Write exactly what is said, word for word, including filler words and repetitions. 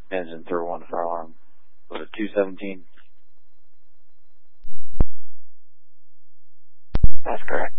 Engine through one fire alarm. Was it two seventeen? That's correct.